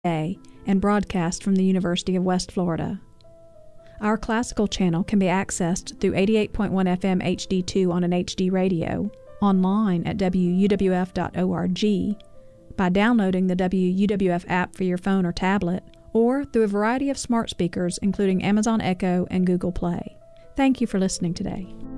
and broadcast from the University of West Florida. Our classical channel can be accessed through 88.1 FM HD2 on an HD radio, online at wuwf.org, by downloading the WUWF app for your phone or tablet, or through a variety of smart speakers including Amazon Echo and Google Play. Thank you for listening today.